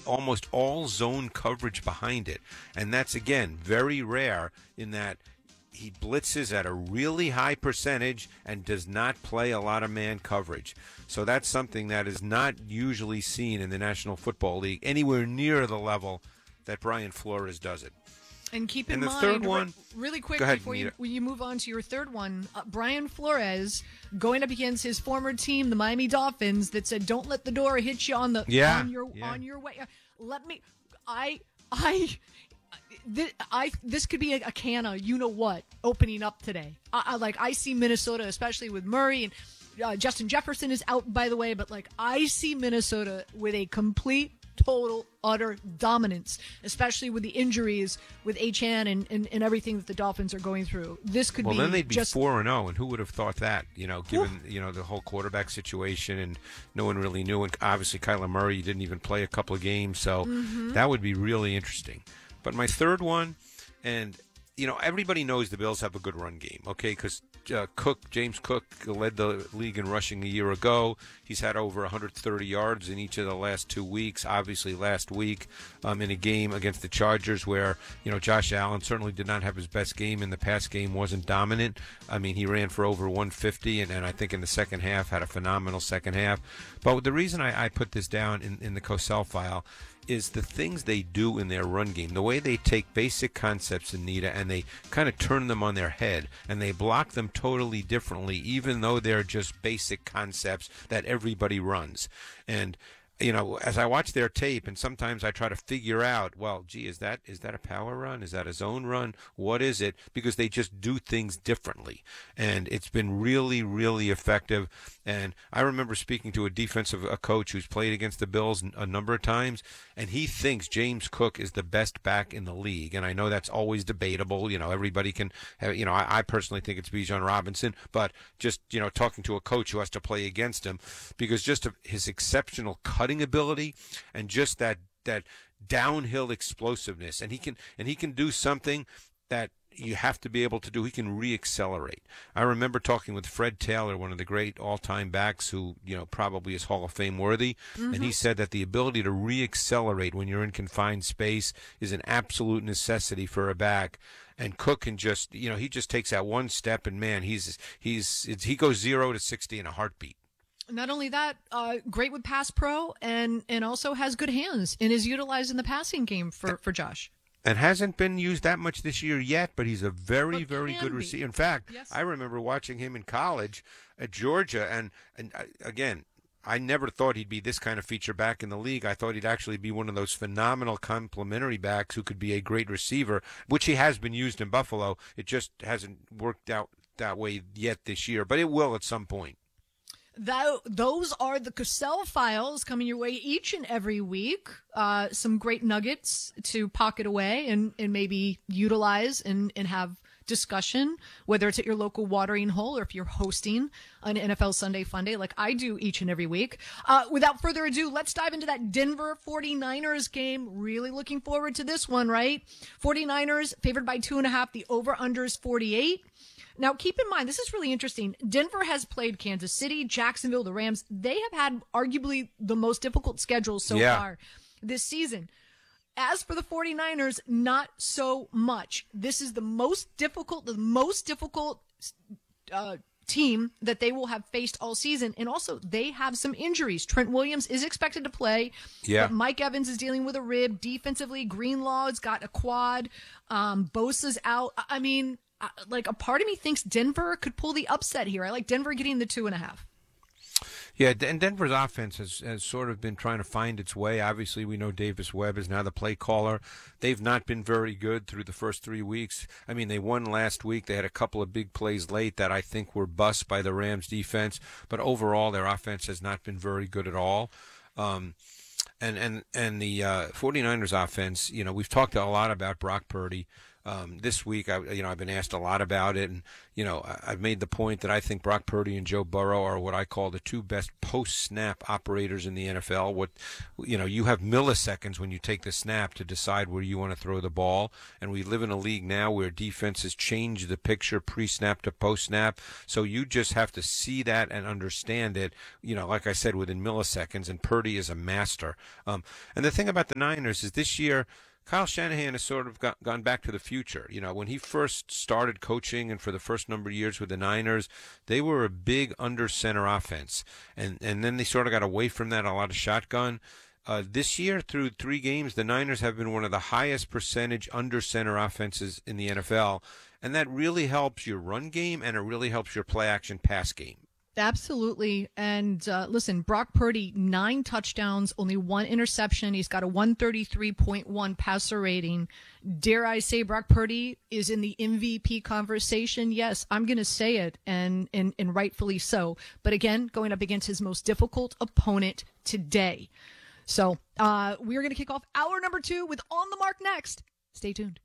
almost all zone coverage behind it. And that's, again, very rare in that he blitzes at a really high percentage and does not play a lot of man coverage. So that's something that is not usually seen in the National Football League anywhere near the level that Brian Flores does it. And keep in the mind, third one, really quick ahead, before you move on to your third one, Brian Flores going up against his former team, the Miami Dolphins, that said, "Don't let the door hit you on your way." This could be a can of you know what opening up today. I see Minnesota, especially with Murray and Justin Jefferson is out, by the way, but I see Minnesota with a complete, total, utter dominance, especially with the injuries with Achane and everything that the Dolphins are going through. This could be then they'd be just 4-0, and who would have thought that? Given the whole quarterback situation, and no one really knew. And obviously, Kyler Murray didn't even play a couple of games, so that would be really interesting. But my third one, and everybody knows the Bills have a good run game, okay? Because James Cook led the league in rushing a year ago. He's had over 130 yards in each of the last 2 weeks. Obviously, last week in a game against the Chargers where, Josh Allen certainly did not have his best game, and the pass game wasn't dominant. I mean, he ran for over 150, and I think in the second half had a phenomenal second half. But the reason I put this down in the Cosell file is the things they do in their run game, the way they take basic concepts, Anita, and they kind of turn them on their head, and they block them totally differently, even though they're just basic concepts that everybody runs. And as I watch their tape, and sometimes I try to figure out, well, gee, is that a power run? Is that a zone run? What is it? Because they just do things differently. And it's been really, really effective. And I remember speaking to a coach who's played against the Bills a number of times, and he thinks James Cook is the best back in the league. And I know that's always debatable. Everybody can have, I personally think it's Bijan Robinson, but just, talking to a coach who has to play against him, because just his exceptional cutting ability and just that downhill explosiveness, and he can do something that you have to be able to do. He can re-accelerate. I remember talking with Fred Taylor, one of the great all-time backs who, probably is Hall of Fame worthy, and he said that the ability to re-accelerate when you're in confined space is an absolute necessity for a back. And Cook can just, he just takes that one step, and man, he goes 0 to 60 in a heartbeat. Not only that, great with pass pro, and also has good hands and is utilized in the passing game for Josh. And hasn't been used that much this year yet, but he's a very, very good receiver. In fact, yes. I remember watching him in college at Georgia, and again, I never thought he'd be this kind of feature back in the league. I thought he'd actually be one of those phenomenal complementary backs who could be a great receiver, which he has been used in Buffalo. It just hasn't worked out that way yet this year, but it will at some point. Those are the Cosell files coming your way each and every week. Some great nuggets to pocket away and maybe utilize and have discussion, whether it's at your local watering hole or if you're hosting an NFL Sunday Funday like I do each and every week. Without further ado, let's dive into that Denver 49ers game. Really looking forward to this one, right? 49ers favored by 2.5. The over-under is 48. Now, keep in mind, this is really interesting. Denver has played Kansas City, Jacksonville, the Rams. They have had arguably the most difficult schedule so far this season. As for the 49ers, not so much. This is the most difficult team that they will have faced all season. And also, they have some injuries. Trent Williams is expected to play. Yeah. But Mike Evans is dealing with a rib. Defensively, Greenlaw's got a quad. Bosa's out. I mean, a part of me thinks Denver could pull the upset here. I like Denver getting the 2.5. Yeah, and Denver's offense has sort of been trying to find its way. Obviously, we know Davis Webb is now the play caller. They've not been very good through the first 3 weeks. I mean, they won last week. They had a couple of big plays late that I think were busts by the Rams defense. But overall, their offense has not been very good at all. And the 49ers offense, we've talked a lot about Brock Purdy. This week, I've been asked a lot about it, and I've made the point that I think Brock Purdy and Joe Burrow are what I call the two best post-snap operators in the NFL. You have milliseconds when you take the snap to decide where you want to throw the ball, and we live in a league now where defenses change the picture pre-snap to post-snap, so you just have to see that and understand it. Like I said, within milliseconds, and Purdy is a master. And the thing about the Niners is this year, Kyle Shanahan has sort of gone back to the future. When he first started coaching and for the first number of years with the Niners, they were a big under-center offense. And then they sort of got away from that, a lot of shotgun. This year, through 3 games, the Niners have been one of the highest percentage under-center offenses in the NFL. And that really helps your run game, and it really helps your play-action pass game. Absolutely. And listen, Brock Purdy, 9 touchdowns, only 1 interception. He's got a 133.1 passer rating. Dare I say Brock Purdy is in the MVP conversation? Yes, I'm going to say it, and rightfully so. But again, going up against his most difficult opponent today. So we're going to kick off hour number 2 with On the Mark next. Stay tuned.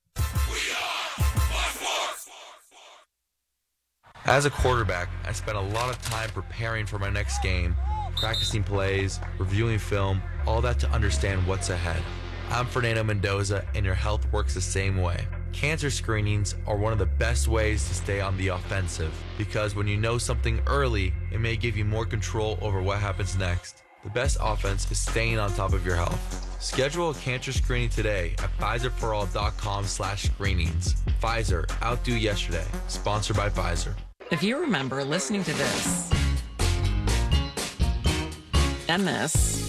As a quarterback, I spent a lot of time preparing for my next game, practicing plays, reviewing film, all that to understand what's ahead. I'm Fernando Mendoza, and your health works the same way. Cancer screenings are one of the best ways to stay on the offensive, because when you know something early, it may give you more control over what happens next. The best offense is staying on top of your health. Schedule a cancer screening today at PfizerForAll.com/screenings. Pfizer, outdo yesterday. Sponsored by Pfizer. If you remember listening to this, and this,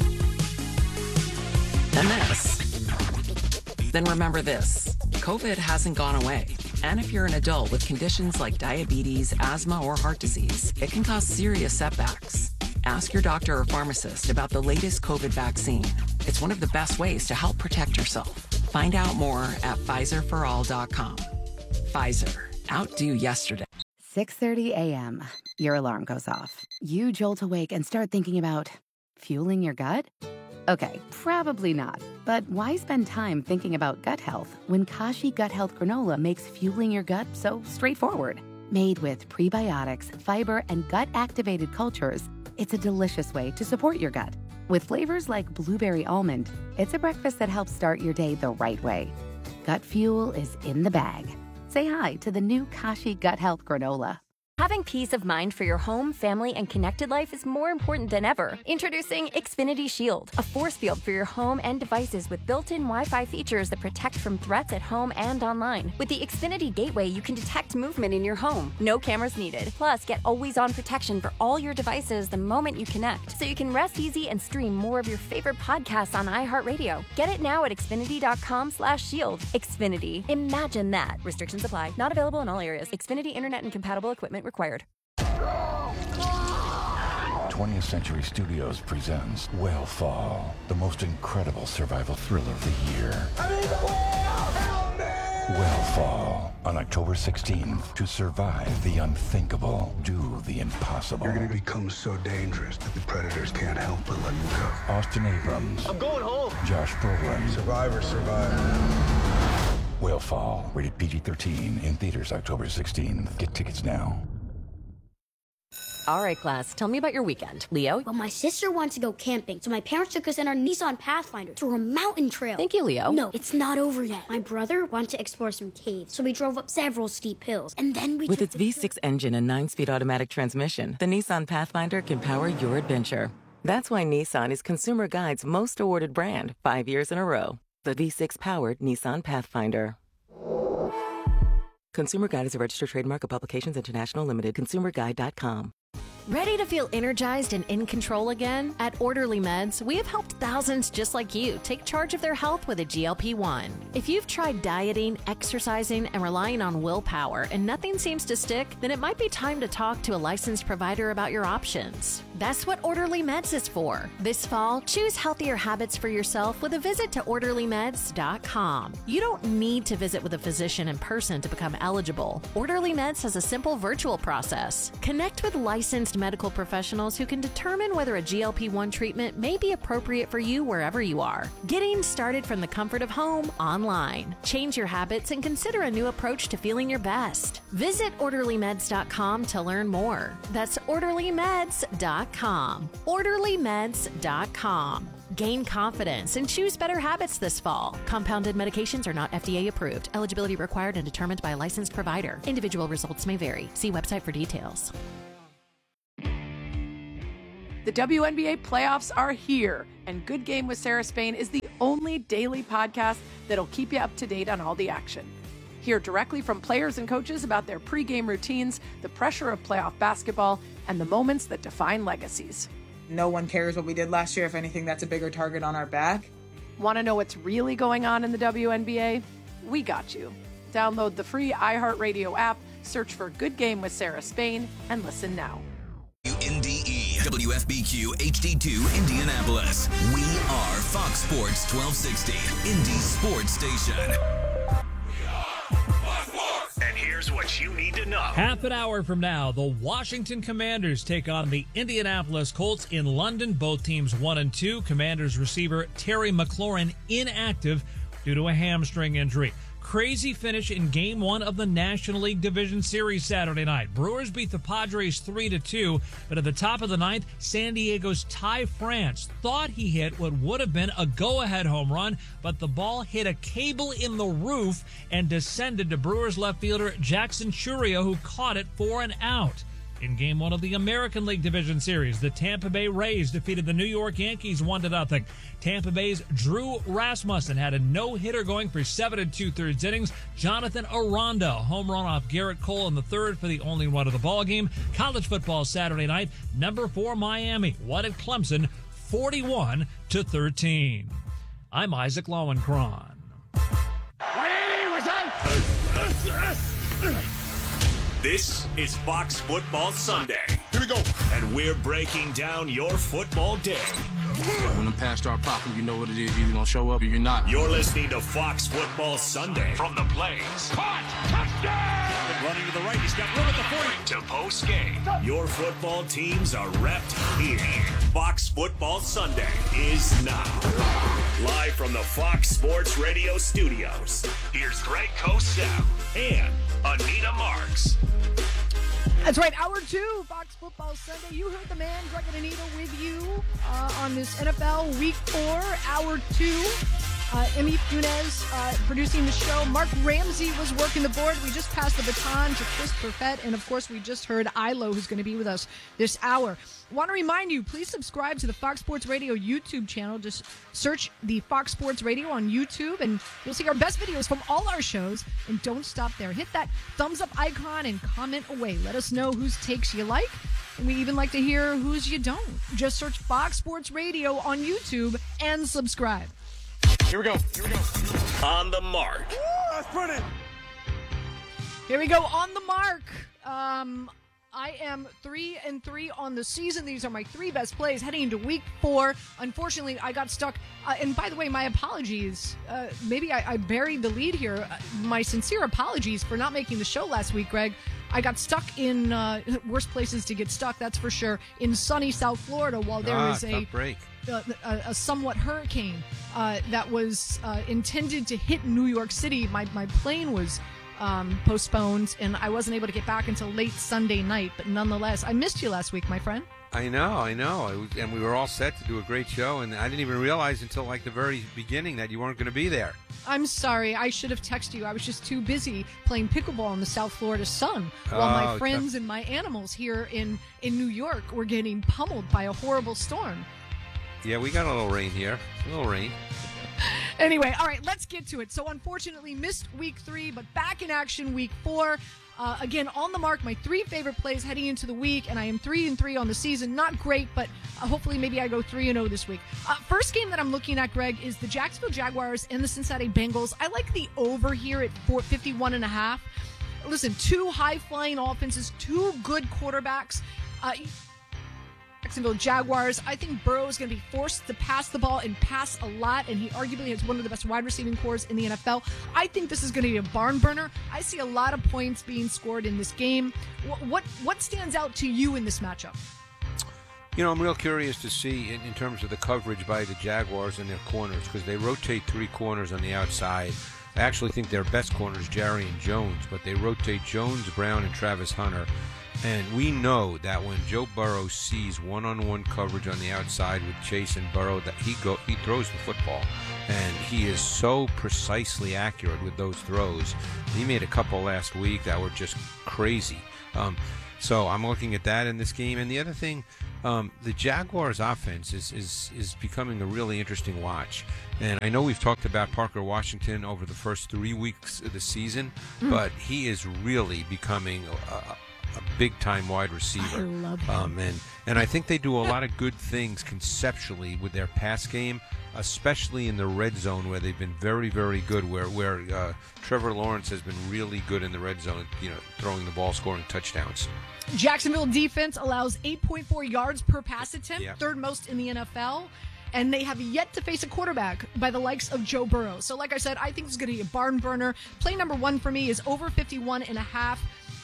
and this, then remember this. COVID hasn't gone away. And if you're an adult with conditions like diabetes, asthma, or heart disease, it can cause serious setbacks. Ask your doctor or pharmacist about the latest COVID vaccine. It's one of the best ways to help protect yourself. Find out more at PfizerForAll.com. Pfizer, outdo yesterday. 6:30 a.m. Your alarm goes off. You jolt awake and start thinking about fueling your gut? Okay, probably not. But why spend time thinking about gut health when Kashi Gut Health Granola makes fueling your gut so straightforward? Made with prebiotics, fiber, and gut-activated cultures, it's a delicious way to support your gut. With flavors like blueberry almond, it's a breakfast that helps start your day the right way. Gut fuel is in the bag. Say hi to the new Kashi Gut Health Granola. Having peace of mind for your home, family, and connected life is more important than ever. Introducing Xfinity Shield, a force field for your home and devices with built-in Wi-Fi features that protect from threats at home and online. With the Xfinity Gateway, you can detect movement in your home. No cameras needed. Plus, get always-on protection for all your devices the moment you connect, so you can rest easy and stream more of your favorite podcasts on iHeartRadio. Get it now at Xfinity.com/shield. Xfinity. Imagine that. Restrictions apply. Not available in all areas. Xfinity Internet and compatible equipment required. 20th Century Studios presents Whalefall, the most incredible survival thriller of the year. Whalefall, on October 16th. To survive the unthinkable, do the impossible. You're gonna become so dangerous that the predators can't help but let you go. Austin Abrams. I'm going home. Josh Brolin. Survivor. Whalefall, rated PG-13, in theaters October 16th. Get tickets now. All right, class, tell me about your weekend. Leo? Well, my sister wants to go camping, so my parents took us in our Nissan Pathfinder to a mountain trail. Thank you, Leo. No, it's not over yet. My brother wanted to explore some caves, so we drove up several steep hills, and then we With its V6 engine and 9-speed automatic transmission, the Nissan Pathfinder can power your adventure. That's why Nissan is Consumer Guide's most awarded brand 5 years in a row. The V6-powered Nissan Pathfinder. Consumer Guide is a registered trademark of Publications International Limited. ConsumerGuide.com. Ready to feel energized and in control again? At Orderly Meds, we have helped thousands just like you take charge of their health with a GLP-1. If you've tried dieting, exercising, and relying on willpower and nothing seems to stick, then it might be time to talk to a licensed provider about your options. That's what Orderly Meds is for. This fall, choose healthier habits for yourself with a visit to OrderlyMeds.com. You don't need to visit with a physician in person to become eligible. Orderly Meds has a simple virtual process. Connect with licensed medical professionals who can determine whether a GLP-1 treatment may be appropriate for you wherever you are. Getting started from the comfort of home online. Change your habits and consider a new approach to feeling your best. Visit OrderlyMeds.com to learn more. That's OrderlyMeds.com. OrderlyMeds.com. Gain confidence and choose better habits this fall. Compounded medications are not FDA approved. Eligibility required and determined by a licensed provider. Individual results may vary. See website for details. The WNBA playoffs are here, and Good Game with Sarah Spain is the only daily podcast that'll keep you up to date on all the action. Hear directly from players and coaches about their pregame routines, the pressure of playoff basketball, and the moments that define legacies. No one cares what we did last year. If anything, that's a bigger target on our back. Want to know what's really going on in the WNBA? We got you. Download the free iHeartRadio app, search for Good Game with Sarah Spain, and listen now. WNDE, WFBQ HD2 Indianapolis. We are Fox Sports 1260, Indy's sports station. And here's what you need to know. Half an hour from now, the Washington Commanders take on the Indianapolis Colts in London. Both teams 1-2. Commanders receiver Terry McLaurin inactive due to a hamstring injury. Crazy finish in Game 1 of the National League Division Series Saturday night. Brewers beat the Padres 3-2, but at the top of the ninth, San Diego's Ty France thought he hit what would have been a go-ahead home run, but the ball hit a cable in the roof and descended to Brewers left fielder Jackson Chourio, who caught it for an out. In Game 1 of the American League Division Series, the Tampa Bay Rays defeated the New York Yankees 1-0. Tampa Bay's Drew Rasmussen had a no-hitter going for 7 2/3 innings. Jonathan Aranda, home run off Garrett Cole in the third for the only run of the ballgame. College football Saturday night, number 4 Miami won at Clemson 41-13. I'm Isaac Lowenkron. This is Fox Football Sunday. Here we go. And we're breaking down your football day. When the pass start popping, you know what it is. You're going to show up or you're not. You're listening to Fox Football Sunday from the Blaze. Caught! Touchdown! Running to the right. He's got room at the 40. To post game. Your football teams are repped here. Fox Football Sunday is now. Live from the Fox Sports Radio studios. Here's Greg Cosell and Anita Marks. That's right, Hour 2, Fox Football Sunday. You heard the man, Greg and Anita, with you on this NFL Week 4, Hour 2. Emmy Funes producing the show. Mark Ramsey was working the board. We just passed the baton to Chris Perfett. And, of course, we just heard Ilo, who's going to be with us this hour. Want to remind you, please subscribe to the Fox Sports Radio YouTube channel. Just search the Fox Sports Radio on YouTube, and you'll see our best videos from all our shows. And don't stop there. Hit that thumbs-up icon and comment away. Let us know whose takes you like. And we even like to hear whose you don't. Just search Fox Sports Radio on YouTube and subscribe. Here we go. On the mark. That's pretty. Here we go. On the mark. I am 3-3 on the season. These are my 3 best plays heading into Week 4. Unfortunately, I got stuck. And by the way, my apologies. Maybe I buried the lead here. My sincere apologies for not making the show last week, Greg. I got stuck in worst places to get stuck, that's for sure, in sunny South Florida while there was a somewhat hurricane that was intended to hit New York City. My plane was postponed, and I wasn't able to get back until late Sunday night. But nonetheless, I missed you last week, my friend. I know. And we were all set to do a great show, and I didn't even realize until like the very beginning that you weren't going to be there. I'm sorry. I should have texted you. I was just too busy playing pickleball in the South Florida sun while my friends and my animals here in New York were getting pummeled by a horrible storm. Yeah, we got a little rain here. A little rain. Anyway, all right, let's get to it. So, unfortunately, missed Week 3, but back in action Week 4. Again, on the mark, my 3 favorite plays heading into the week, and I am 3-3 on the season. Not great, but hopefully maybe I go 3-0 this week. First game that I'm looking at, Greg, is the Jacksonville Jaguars and the Cincinnati Bengals. I like the over here at 51.5. Listen, 2 high-flying offenses, 2 good quarterbacks. Jacksonville Jaguars. I think Burrow is going to be forced to pass the ball and pass a lot, and he arguably has one of the best wide receiving cores in the NFL. I think this is going to be a barn burner. I see a lot of points being scored in this game. What stands out to you in this matchup? You know, I'm real curious to see in terms of the coverage by the Jaguars and their corners, because they rotate 3 corners on the outside. I actually think their best corner is Jarrian Jones, but they rotate Jones, Brown, and Travis Hunter. And we know that when Joe Burrow sees one-on-one coverage on the outside with Chase and Burrow, that he throws the football. And he is so precisely accurate with those throws. He made a couple last week that were just crazy. So I'm looking at that in this game. And the other thing, the Jaguars' offense is becoming a really interesting watch. And I know we've talked about Parker Washington over the first 3 weeks of the season, but he is really becoming a big-time wide receiver. I love him. And I think they do a lot of good things conceptually with their pass game, especially in the red zone where they've been very, very good, where Trevor Lawrence has been really good in the red zone, throwing the ball, scoring touchdowns. Jacksonville defense allows 8.4 yards per pass attempt, third most in the NFL. And they have yet to face a quarterback by the likes of Joe Burrow. So like I said, I think this is going to be a barn burner. Play number 1 for me is over 51.5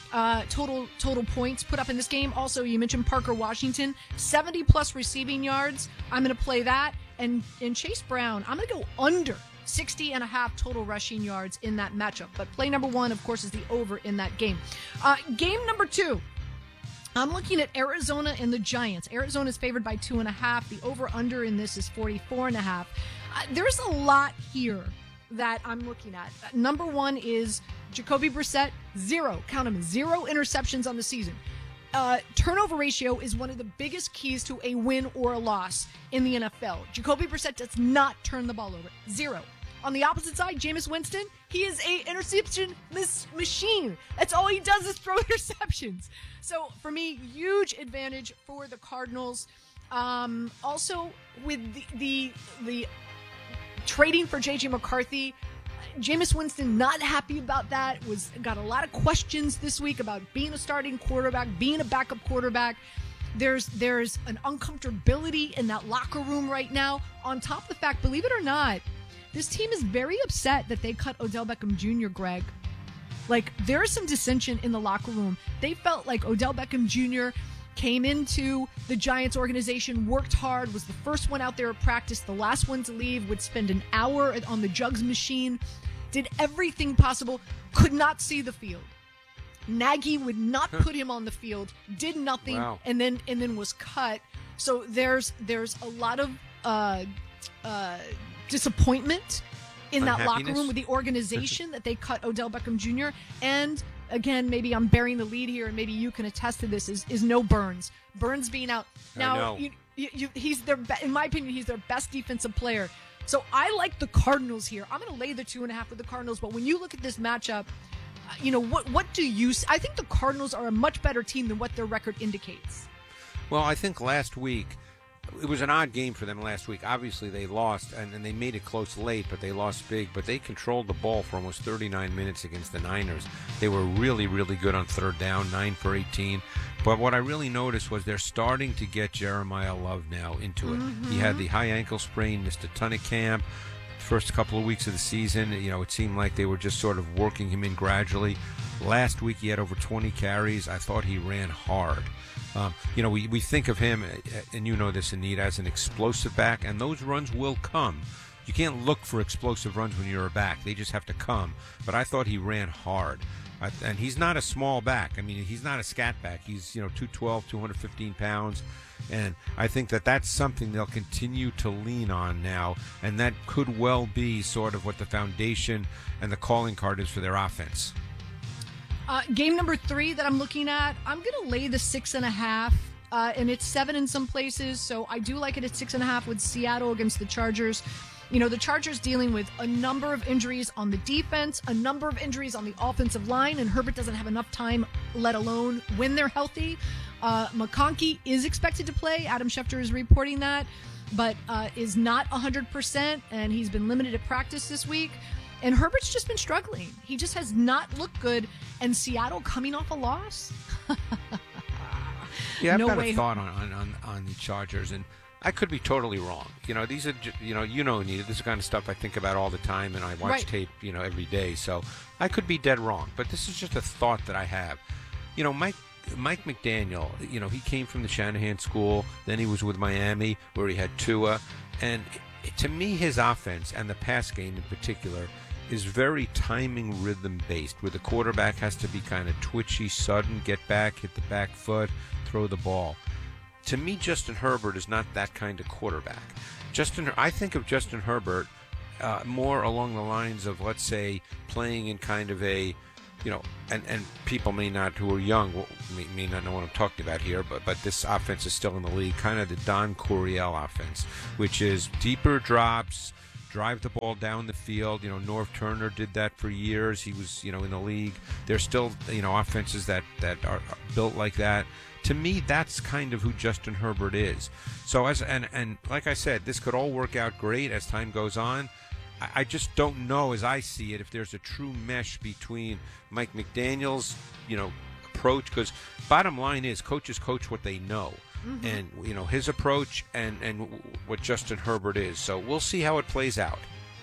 total points put up in this game. Also, you mentioned Parker Washington, 70-plus receiving yards. I'm going to play that. And Chase Brown, I'm going to go under 60.5 total rushing yards in that matchup. But play number 1, of course, is the over in that game. Game number 2. I'm looking at Arizona and the Giants. Arizona is favored by 2.5. The over-under in this is 44.5. There's a lot here that I'm looking at. Number 1 is Jacoby Brissett, 0 interceptions on the season. Turnover ratio is one of the biggest keys to a win or a loss in the NFL. Jacoby Brissett does not turn the ball over, 0. On the opposite side, Jameis Winston, he is a interception machine. That's all he does is throw interceptions. So for me, huge advantage for the Cardinals. Also, with the trading for J.J. McCarthy, Jameis Winston not happy about that. Got a lot of questions this week about being a starting quarterback, being a backup quarterback. There's an uncomfortability in that locker room right now. On top of the fact, believe it or not, this team is very upset that they cut Odell Beckham Jr., Greg. Like, there is some dissension in the locker room. They felt like Odell Beckham Jr. came into the Giants organization, worked hard, was the first one out there at practice, the last one to leave, would spend an hour on the jugs machine, did everything possible, could not see the field. Nagy would not put him on the field, did nothing, and then was cut. So there's a lot of disappointment in that locker room with the organization that they cut Odell Beckham Jr. And again, maybe I'm bearing the lead here, and maybe you can attest to this, is no Burns. Burns being out. Now, he's in my opinion, he's their best defensive player. So I like the Cardinals here. I'm going to lay the 2.5 with the Cardinals, but when you look at this matchup, what do you see? I think the Cardinals are a much better team than what their record indicates. Well, I think last week, it was an odd game for them last week. Obviously, they lost, and they made it close late, but they lost big. But they controlled the ball for almost 39 minutes against the Niners. They were really, really good on third down, 9 for 18. But what I really noticed was they're starting to get Jeremiah Love now into it. He had the high ankle sprain, missed a ton of camp. First couple of weeks of the season, it seemed like they were just sort of working him in gradually. Last week, he had over 20 carries. I thought he ran hard. We think of him, and you know this, Anita, as an explosive back, and those runs will come. You can't look for explosive runs when you're a back. They just have to come. But I thought he ran hard. And he's not a small back. I mean, he's not a scat back. He's, 212, 215 pounds. And I think that that's something they'll continue to lean on now. And that could well be sort of what the foundation and the calling card is for their offense. Game number 3 that I'm looking at, I'm going to lay the 6.5, and it's 7 in some places, so I do like it at 6.5 with Seattle against the Chargers. The Chargers dealing with a number of injuries on the defense, a number of injuries on the offensive line, and Herbert doesn't have enough time, let alone when they're healthy. McConkey is expected to play. Adam Schefter is reporting that, but is not 100%, and he's been limited at practice this week. And Herbert's just been struggling. He just has not looked good. And Seattle coming off a loss. Yeah, I've no got way. a thought on the Chargers, and I could be totally wrong. These are Anita, this is the kind of stuff I think about all the time, and I watch tape every day. So I could be dead wrong, but this is just a thought that I have. Mike McDaniel, he came from the Shanahan school, then he was with Miami where he had Tua, and to me his offense and the pass game in particular is very timing rhythm based, where the quarterback has to be kind of twitchy, sudden, get back, hit the back foot, throw the ball. To me, Justin Herbert is not that kind of quarterback. I think of Justin Herbert more along the lines of, let's say, playing in kind of a, and people may not, who are young, may not know what I'm talking about here, but this offense is still in the league, kind of the Don Coryell offense, which is deeper drops, drive the ball down the field. Norv Turner did that for years. He was, in the league. There's still, offenses that are built like that. To me, that's kind of who Justin Herbert is. So and like I said, this could all work out great as time goes on. I just don't know, as I see it, if there's a true mesh between Mike McDaniel's, approach, because bottom line is coaches coach what they know. Mm-hmm. And, his approach and what Justin Herbert is. So we'll see how it plays out.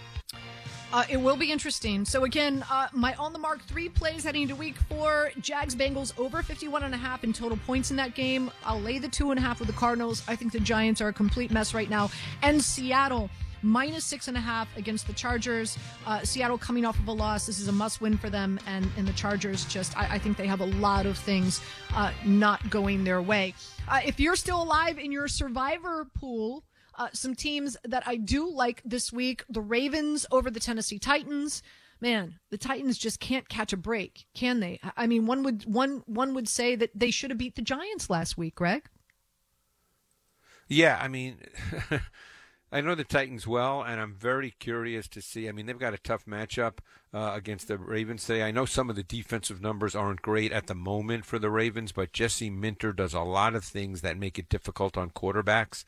It will be interesting. So again, my on the mark 3 plays heading into week 4, Jags Bengals over 51.5 in total points in that game. I'll lay the 2.5 with the Cardinals. I think the Giants are a complete mess right now. And Seattle -6.5 against the Chargers. Seattle coming off of a loss. This is a must win for them. And the Chargers I think they have a lot of things not going their way. If you're still alive in your survivor pool, some teams that I do like this week, the Ravens over the Tennessee Titans. Man, the Titans just can't catch a break, can they? I mean, one would say that they should have beat the Giants last week, Greg. Yeah, I mean, I know the Titans well, and I'm very curious to see. I mean, they've got a tough matchup against the Ravens today. I know some of the defensive numbers aren't great at the moment for the Ravens, but Jesse Minter does a lot of things that make it difficult on quarterbacks.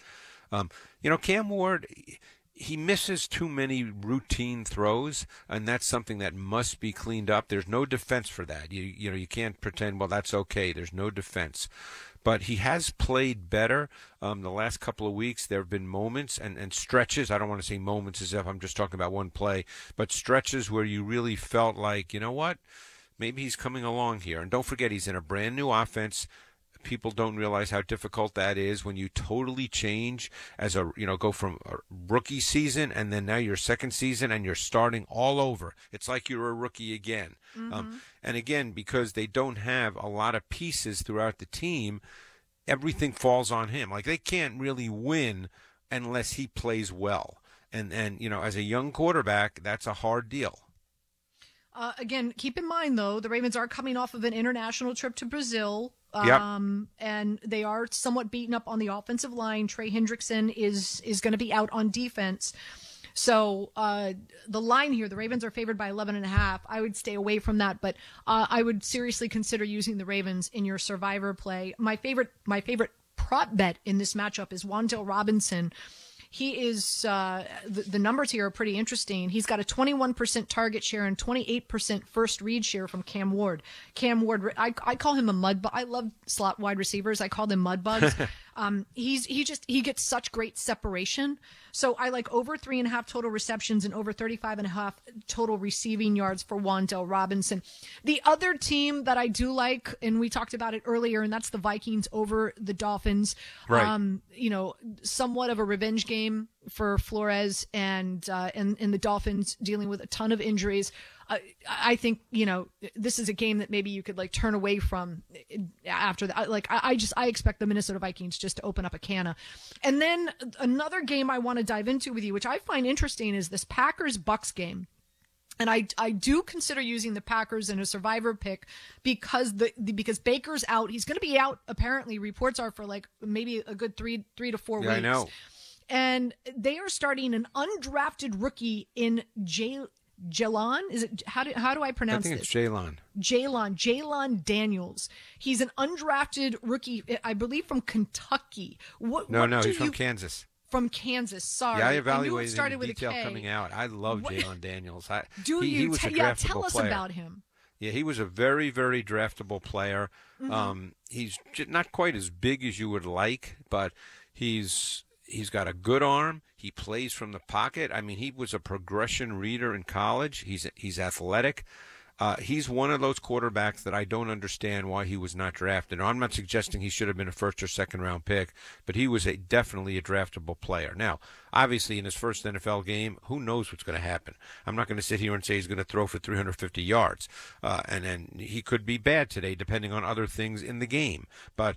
Cam Ward, he misses too many routine throws, and that's something that must be cleaned up. There's no defense for that. You can't pretend, well, that's okay. There's no defense. But he has played better the last couple of weeks. There have been moments and stretches. I don't want to say moments as if I'm just talking about one play, but stretches where you really felt like, you know what, maybe he's coming along here. And don't forget, he's in a brand new offense. People don't realize how difficult that is when you totally change go from a rookie season and then now your second season and you're starting all over. It's like you're a rookie again. Mm-hmm. And again, because they don't have a lot of pieces throughout the team, everything falls on him. Like, they can't really win unless he plays well. And as a young quarterback, that's a hard deal. Again, keep in mind, though, the Ravens are coming off of an international trip to Brazil. Yep. And they are somewhat beaten up on the offensive line. Trey Hendrickson is going to be out on defense. So the line here, the Ravens are favored by 11.5. I would stay away from that, but I would seriously consider using the Ravens in your survivor play. My favorite prop bet in this matchup is Wan'Dale Robinson. He is, the numbers here are pretty interesting. He's got a 21% target share and 28% first read share from Cam Ward. Cam Ward, I call him a mud bug. I love slot wide receivers. I call them mud bugs. He gets such great separation. So I like over 3.5 total receptions and over 35.5 total receiving yards for Wan'Dale Robinson. The other team that I do like, and we talked about it earlier, and that's the Vikings over the Dolphins. Right. Somewhat of a revenge game for Flores and the Dolphins dealing with a ton of injuries. I think, this is a game that maybe you could turn away from after that. I expect the Minnesota Vikings just to open up a canna. And then another game I want to dive into with you, which I find interesting, is this Packers-Bucks game. And I do consider using the Packers in a survivor pick because Baker's out. He's going to be out, apparently. Reports are for maybe a good three to 4 weeks. I know. And they are starting an undrafted rookie in Jaylon? Is it how do I pronounce this? I think it's Jaylon. Jaylon Daniels. He's an undrafted rookie, I believe, from Kentucky. No, he's from Kansas. From Kansas, sorry. Yeah, I evaluated started in with detail a K. Coming out. I love Jaylon Daniels. He was a draftable tell us player. About him. Yeah, he was a very, very draftable player. He's not quite as big as you would like, but he's got a good arm. He plays from the pocket. I mean, he was a progression reader in college. He's athletic. He's one of those quarterbacks that I don't understand why he was not drafted. I'm not suggesting he should have been a first or second round pick, but he was definitely a draftable player. Now, obviously, in his first NFL game, who knows what's going to happen? I'm not going to sit here and say he's going to throw for 350 yards, and then he could be bad today, depending on other things in the game. But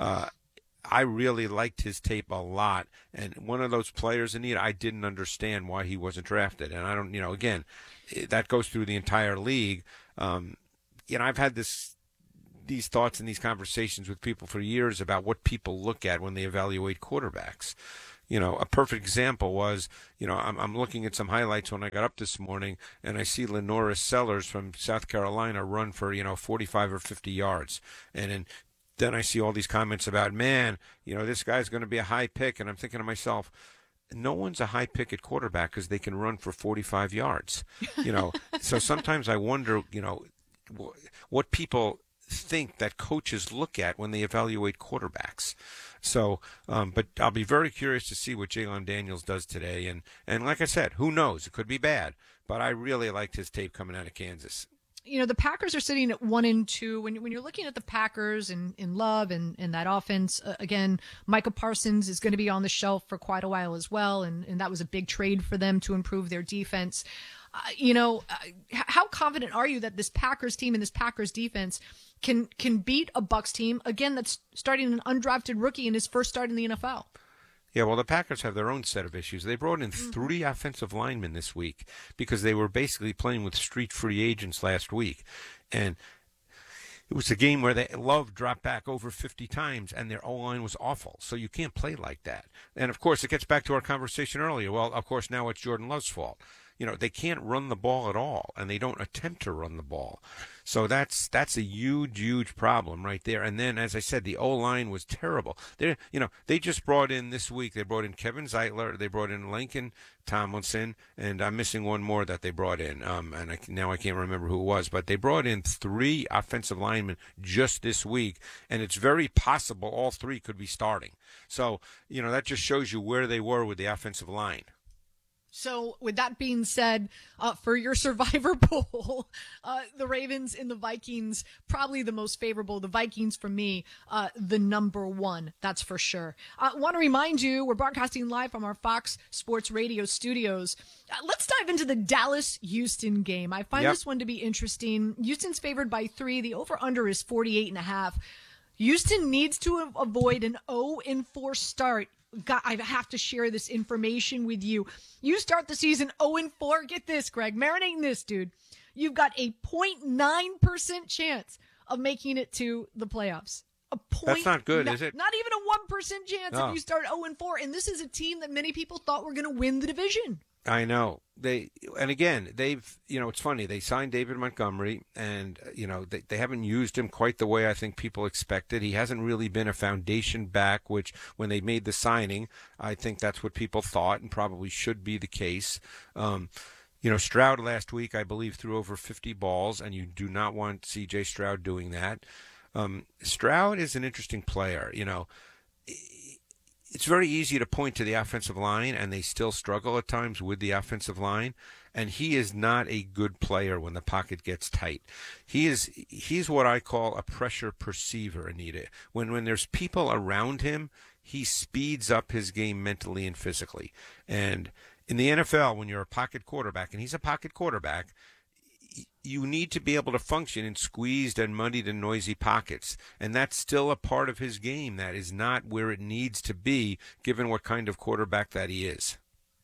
I really liked his tape a lot, and one of those players, Anita, I didn't understand why he wasn't drafted, and I don't, again, that goes through the entire league. I've had these thoughts and these conversations with people for years about what people look at when they evaluate quarterbacks. A perfect example was, I'm looking at some highlights when I got up this morning, and I see Lenoris Sellers from South Carolina run for, 45 or 50 yards, and then I see all these comments about, man, this guy's going to be a high pick. And I'm thinking to myself, no one's a high pick at quarterback because they can run for 45 yards. So sometimes I wonder, what people think that coaches look at when they evaluate quarterbacks. So, but I'll be very curious to see what Jalen Daniels does today. And like I said, who knows? It could be bad. But I really liked his tape coming out of Kansas. The Packers are sitting at 1-2. When you're looking at the Packers and in Love and that offense, again, Micah Parsons is going to be on the shelf for quite a while as well, and that was a big trade for them to improve their defense. How confident are you that this Packers team and this Packers defense can beat a Bucs team, again, that's starting an undrafted rookie in his first start in the NFL? Yeah, well, the Packers have their own set of issues. They brought in 3 offensive linemen this week because they were basically playing with street free agents last week. And it was a game where Love dropped back over 50 times, and their O-line was awful. So you can't play like that. And, of course, it gets back to our conversation earlier. Well, of course, now it's Jordan Love's fault. They can't run the ball at all, and they don't attempt to run the ball. So that's a huge, huge problem right there. And then, as I said, the O-line was terrible. They just brought in this week, they brought in Kevin Zeitler, they brought in Lincoln Tomlinson, and I'm missing one more that they brought in. Now I can't remember who it was, but they brought in 3 offensive linemen just this week, and it's very possible all 3 could be starting. So, that just shows you where they were with the offensive line. So with that being said, for your survivor poll, the Ravens and the Vikings, probably the most favorable. The Vikings, for me, the number 1, that's for sure. I want to remind you, we're broadcasting live from our Fox Sports Radio studios. Let's dive into the Dallas-Houston game. I find this one to be interesting. Houston's favored by 3. The over-under is 48.5. Houston needs to avoid an 0-4 start. I have to share this information with you. You start the season 0-4. Get this, Greg. Marinate in this, dude. You've got a 0.9% chance of making it to the playoffs. That's not good, is it? Not even a 1% chance if you start 0-4. And this is a team that many people thought were going to win the division. I know. They've, it's funny. They signed David Montgomery, and, they haven't used him quite the way I think people expected. He hasn't really been a foundation back, which when they made the signing, I think that's what people thought and probably should be the case. Stroud last week, I believe, threw over 50 balls, and you do not want C.J. Stroud doing that. Stroud is an interesting player, It's very easy to point to the offensive line, and they still struggle at times with the offensive line. And he is not a good player when the pocket gets tight. He's what I call a pressure perceiver, Anita. When there's people around him, he speeds up his game mentally and physically. And in the NFL, when you're a pocket quarterback, and he's a pocket quarterback, you need to be able to function in squeezed and muddied and noisy pockets. And that's still a part of his game that is not where it needs to be, given what kind of quarterback that he is.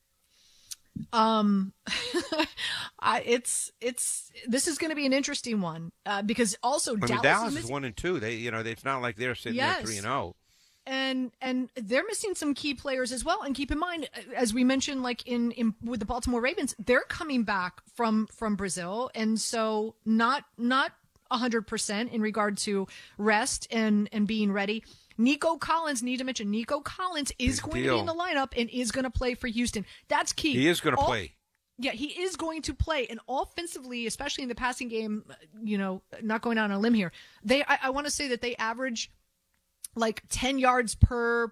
This is going to be an interesting one because also Dallas is 1-2. It's not like they're sitting there 3-0. And they're missing some key players as well. And keep in mind, as we mentioned, like in with the Baltimore Ravens, they're coming back from Brazil, and so not 100% in regard to rest and being ready. Nico Collins, need to mention, Nico Collins is going to be in the lineup and is going to play for Houston. That's key. He is going to play. Yeah, he is going to play. And offensively, especially in the passing game, not going out on a limb here, I want to say that they average like 10 yards per,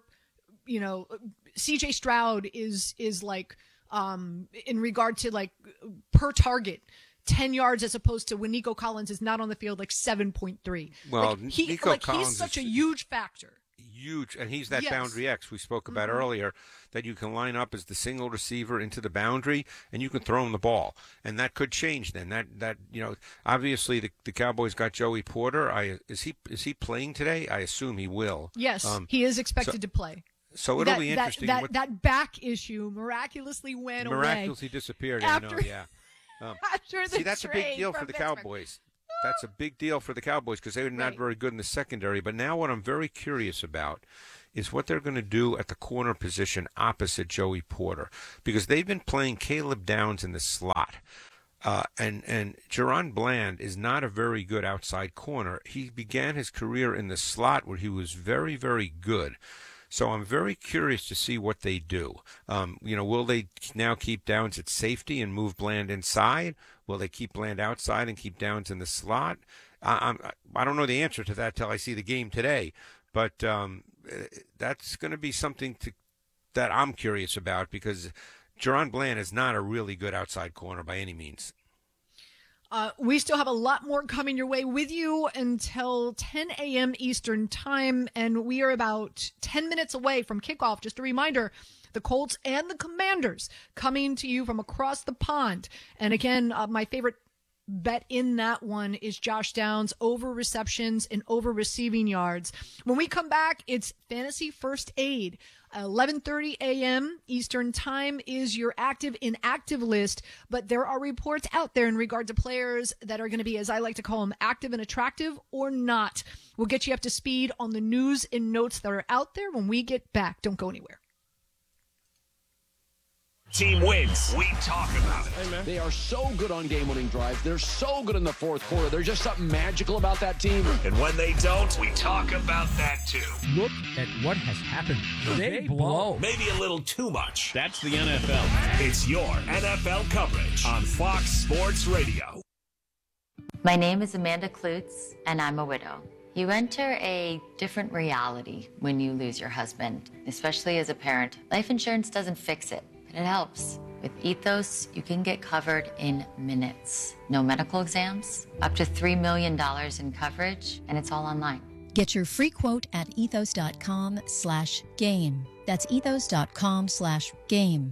CJ Stroud is like, in regard to like per target, 10 yards as opposed to when Nico Collins is not on the field, like 7.3. Well, Nico Collins he's such a huge factor. Huge, and he's that Yes. boundary X we spoke about earlier, that you can line up as the single receiver into the boundary, and you can throw him the ball, and that could change. Then that obviously the Cowboys got Joey Porter. Is he playing today? I assume he will. Yes, he is expected to play. So it'll be interesting. That back issue miraculously went away. Miraculously disappeared. After, I know. Yeah. After the See, that's a big deal for the Pittsburgh. Cowboys. That's a big deal for the Cowboys because they were not very good in the secondary. But now what I'm very curious about is what they're going to do at the corner position opposite Joey Porter, because they've been playing Caleb Downs in the slot. And Jerron Bland is not a very good outside corner. He began his career in the slot where he was very, very good. So I'm very curious to see what they do. Will they now keep Downs at safety and move Bland inside? Will they keep Bland outside and keep Downs in the slot? I don't know the answer to that till I see the game today. But that's going to be something that I'm curious about, because Jerron Bland is not a really good outside corner by any means. We still have a lot more coming your way with you until 10 a.m. Eastern time, and we are about 10 minutes away from kickoff. Just a reminder, the Colts and the Commanders coming to you from across the pond. And again, my favorite bet in that one is Josh Downs over receptions and over receiving yards. When we come back, it's Fantasy First Aid. 11:30 a.m. Eastern time is your active-inactive list, but there are reports out there in regard to players that are going to be, as I like to call them, active and attractive or not. We'll get you up to speed on the news and notes that are out there when we get back. Don't go anywhere. Team wins. We talk about it. Hey, man. They are so good on game-winning drives. They're so good in the fourth quarter. There's just something magical about that team. And when they don't, we talk about that too. Look at what has happened. They blow. Maybe a little too much. That's the NFL. It's your NFL coverage on Fox Sports Radio. My name is Amanda Klutz, and I'm a widow. You enter a different reality when you lose your husband, especially as a parent. Life insurance doesn't fix it. It helps. With Ethos, you can get covered in minutes. No medical exams, up to $3 million in coverage, and it's all online. Get your free quote at ethos.com/game. That's ethos.com/game.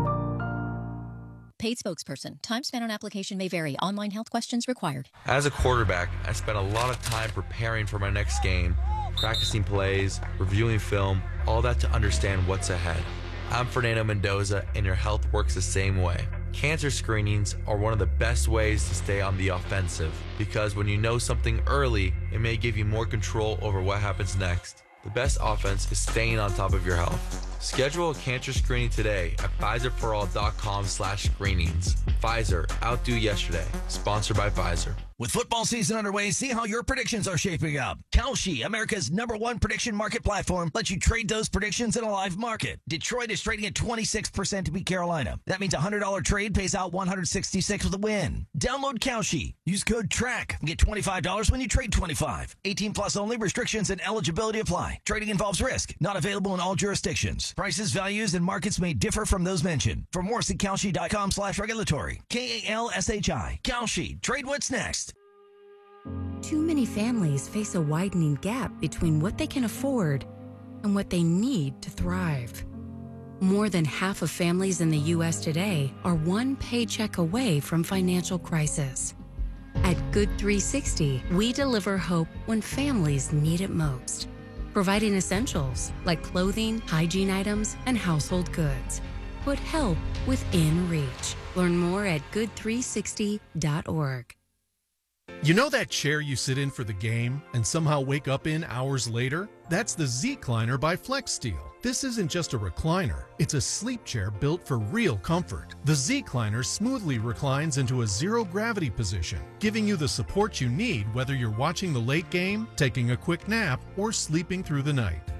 Paid spokesperson. Time spent on application may vary. Online health questions required. As a quarterback, I spent a lot of time preparing for my next game, practicing plays, reviewing film, all that to understand what's ahead. I'm Fernando Mendoza, and your health works the same way. Cancer screenings are one of the best ways to stay on the offensive, because when you know something early, it may give you more control over what happens next. The best offense is staying on top of your health. Schedule a cancer screening today at PfizerForAll.com/screenings. Pfizer, outdo yesterday. Sponsored by Pfizer. With football season underway, see how your predictions are shaping up. Kalshi, America's #1 prediction market platform, lets you trade those predictions in a live market. Detroit is trading at 26% to beat Carolina. That means a $100 trade pays out $166 with a win. Download Kalshi. Use code TRACK and get $25 when you trade 25. 18 plus only. Restrictions and eligibility apply. Trading involves risk. Not available in all jurisdictions. Prices, values, and markets may differ from those mentioned. For more, see Kalshi.com/regulatory. KALSHI. Kalshi. Trade what's next. Too many families face a widening gap between what they can afford and what they need to thrive. More than half of families in the U.S. today are one paycheck away from financial crisis. At Good 360, we deliver hope when families need it most, providing essentials like clothing, hygiene items, and household goods. Put help within reach. Learn more at good360.org. You know that chair you sit in for the game and somehow wake up in hours later? That's the Z-Cliner by FlexSteel. This isn't just a recliner, it's a sleep chair built for real comfort. The Z-Cliner smoothly reclines into a zero-gravity position, giving you the support you need whether you're watching the late game, taking a quick nap, or sleeping through the night.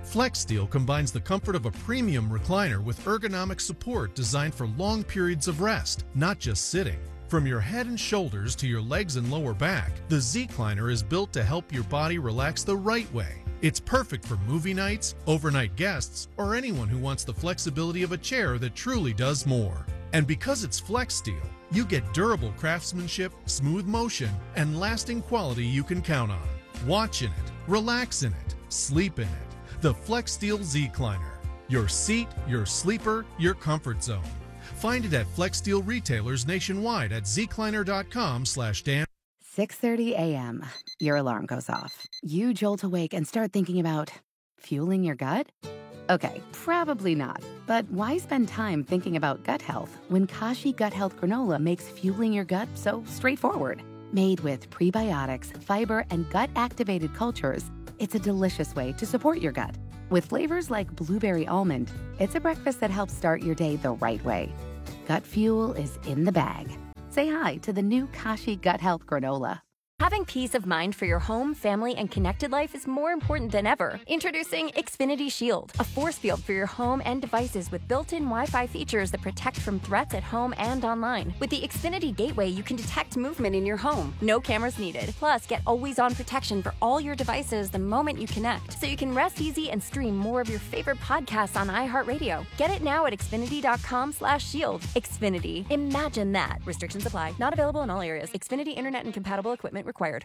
FlexSteel combines the comfort of a premium recliner with ergonomic support designed for long periods of rest, not just sitting. From your head and shoulders to your legs and lower back, the Z-Cliner is built to help your body relax the right way. It's perfect for movie nights, overnight guests, or anyone who wants the flexibility of a chair that truly does more. And because it's FlexSteel, you get durable craftsmanship, smooth motion, and lasting quality you can count on. Watch in it, relax in it, sleep in it. The FlexSteel Z-Cliner. Your seat, your sleeper, your comfort zone. Find it at FlexSteel retailers nationwide at zcliner.com/Dan. 6:30 a.m. Your alarm goes off. You jolt awake and start thinking about fueling your gut? Okay, probably not. But why spend time thinking about gut health when Kashi Gut Health Granola makes fueling your gut so straightforward? Made with prebiotics, fiber, and gut-activated cultures, it's a delicious way to support your gut. With flavors like blueberry almond, it's a breakfast that helps start your day the right way. Gut fuel is in the bag. Say hi to the new Kashi Gut Health Granola. Having peace of mind for your home, family, and connected life is more important than ever. Introducing Xfinity Shield, a force field for your home and devices with built-in Wi-Fi features that protect from threats at home and online. With the Xfinity Gateway, you can detect movement in your home. No cameras needed. Plus, get always-on protection for all your devices the moment you connect, so you can rest easy and stream more of your favorite podcasts on iHeartRadio. Get it now at Xfinity.com/shield. Xfinity. Imagine that. Restrictions apply. Not available in all areas. Xfinity Internet and compatible equipment required.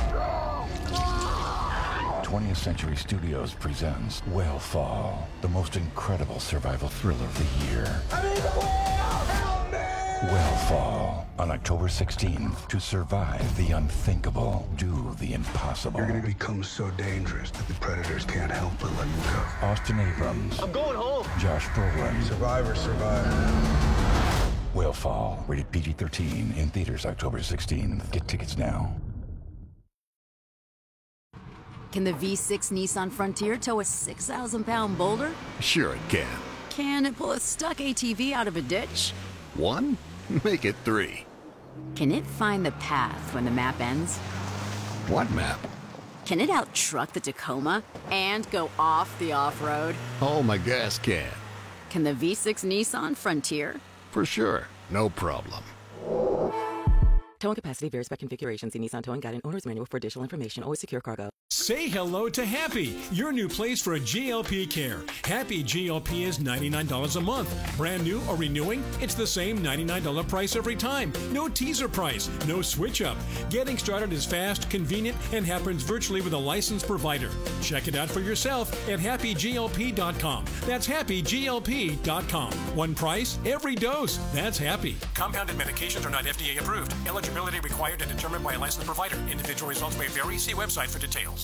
20th Century Studios presents Whalefall, the most incredible survival thriller of the year. Whalefall, on October 16th. To survive the unthinkable, do the impossible. You're gonna become so dangerous that the predators can't help but let you go. Austin Abrams. I'm going home. Josh Brolin. Survivor, survivor. Whalefall, rated PG-13, in theaters October 16th. Get tickets now. Can the V6 Nissan Frontier tow a 6,000-pound boulder? Sure it can. Can it pull a stuck ATV out of a ditch? 1? Make it 3. Can it find the path when the map ends? What map? Can it out-truck the Tacoma and go off the off-road? Oh, my gas can. Can the V6 Nissan Frontier? For sure. No problem. Towing capacity varies by configuration. See Nissan Towing Guide and Owner's Manual for additional information. Always secure cargo. Say hello to Happy, your new place for a GLP care. Happy GLP is $99 a month. Brand new or renewing, it's the same $99 price every time. No teaser price, no switch up. Getting started is fast, convenient, and happens virtually with a licensed provider. Check it out for yourself at happyglp.com. That's happyglp.com. One price, every dose. That's Happy. Compounded medications are not FDA approved. Eligibility required and determined by a licensed provider. Individual results may vary. See website for details.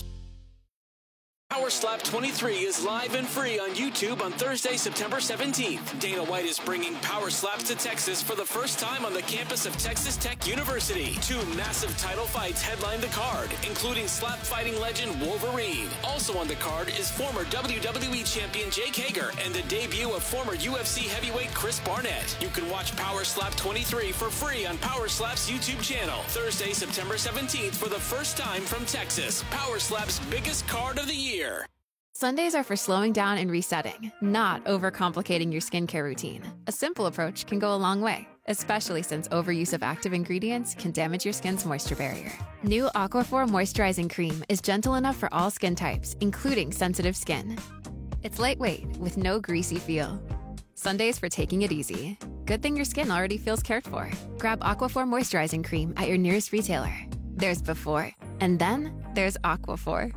Power Slap 23 is live and free on YouTube on Thursday, September 17th. Dana White is bringing Power Slaps to Texas for the first time on the campus of Texas Tech University. 2 massive title fights headline the card, including slap fighting legend Wolverine. Also on the card is former WWE champion Jake Hager and the debut of former UFC heavyweight Chris Barnett. You can watch Power Slap 23 for free on Power Slap's YouTube channel. Thursday, September 17th for the first time from Texas. Power Slap's biggest card of the year. Sundays are for slowing down and resetting, not overcomplicating your skincare routine. A simple approach can go a long way, especially since overuse of active ingredients can damage your skin's moisture barrier. New Aquaphor Moisturizing Cream is gentle enough for all skin types, including sensitive skin. It's lightweight with no greasy feel. Sundays for taking it easy. Good thing your skin already feels cared for. Grab Aquaphor Moisturizing Cream at your nearest retailer. There's before, and then there's Aquaphor.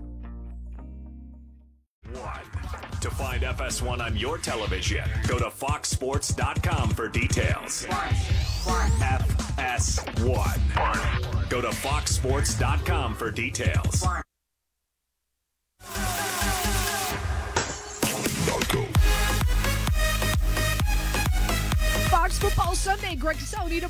To find FS1 on your television, go to foxsports.com for details. FS1. Go to foxsports.com for details. Fox Football Sunday, Greg Casale,